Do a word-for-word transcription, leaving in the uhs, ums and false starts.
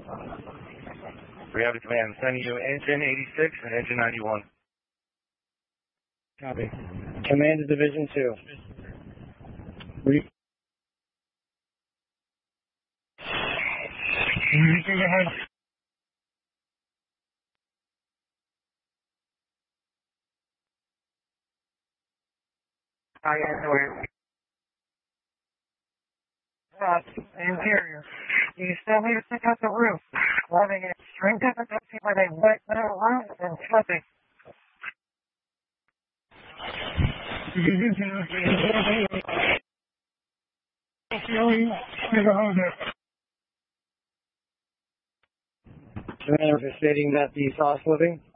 We have a command sending you engine eighty-six and engine ninety-one. Copy. Command to Division two. We. I anyway. Uh, interior. You still need to check out the roof. Having extreme difficulty with a wet metal roof and slipping. Commander is stating that the saw slipping.